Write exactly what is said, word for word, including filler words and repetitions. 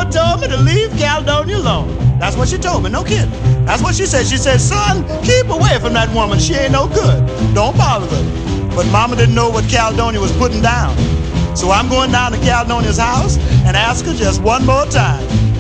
Mama told me to leave Caledonia alone. That's what she told me, no kidding. That's what she said. She said, son, keep away from that woman. She ain't no good. Don't bother with her. But Mama didn't know what Caledonia was putting down. So I'm going down to Caledonia's house and ask her just one more time.